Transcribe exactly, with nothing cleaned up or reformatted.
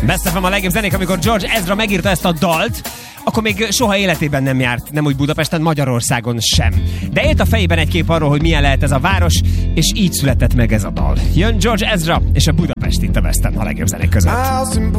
Best ef em a legjobb zenék, amikor George Ezra megírta ezt a dalt, akkor még soha életében nem járt, nem úgy Budapesten, Magyarországon sem. De élt a fejében egy kép arról, hogy milyen lehet ez a város, és így született meg ez a dal. Jön George Ezra és a Budapest itt a Best ef em a legjobb zenék között.